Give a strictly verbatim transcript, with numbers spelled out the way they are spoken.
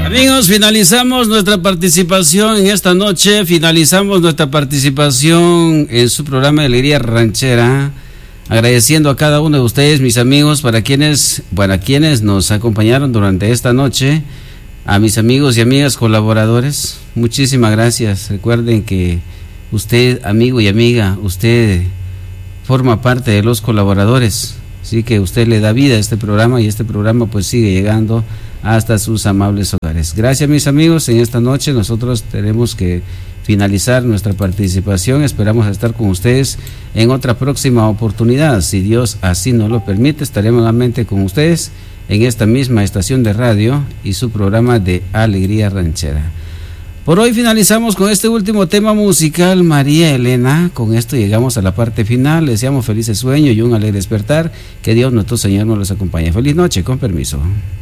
Amigos, finalizamos nuestra participación en esta noche, finalizamos nuestra participación en su programa de Alegría Ranchera, agradeciendo a cada uno de ustedes, mis amigos, para quienes, para quienes nos acompañaron durante esta noche, a mis amigos y amigas colaboradores, muchísimas gracias. Recuerden que usted, amigo y amiga, usted forma parte de los colaboradores, así que usted le da vida a este programa y este programa pues sigue llegando hasta sus amables hogares. Gracias, mis amigos. En esta noche nosotros tenemos que finalizar nuestra participación. Esperamos estar con ustedes en otra próxima oportunidad. Si Dios así nos lo permite, estaremos nuevamente con ustedes en esta misma estación de radio y su programa de Alegría Ranchera. Por hoy finalizamos con este último tema musical, María Elena. Con esto llegamos a la parte final. Les deseamos felices sueños y un alegre despertar. Que Dios nuestro Señor nos los acompañe. Feliz noche, con permiso.